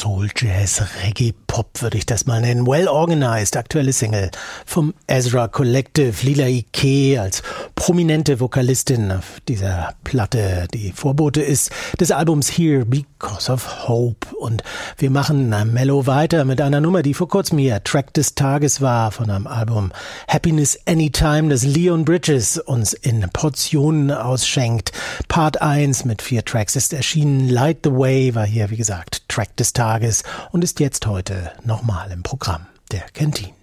Soul, Jazz, Reggae, Pop würde ich das mal nennen. Well Organized, aktuelle Single vom Ezra Collective. Lila Iké als prominente Vokalistin auf dieser Platte, die Vorbote ist des Albums Here Because of Hope. Und wir machen mellow weiter mit einer Nummer, die vor kurzem hier Track des Tages war von einem Album Happiness Anytime, das Leon Bridges uns in Portionen ausschenkt. Part 1 mit 4 Tracks ist erschienen. Light the Way war hier, wie gesagt, Track des Tages und ist jetzt heute nochmal im Programm der Kantine.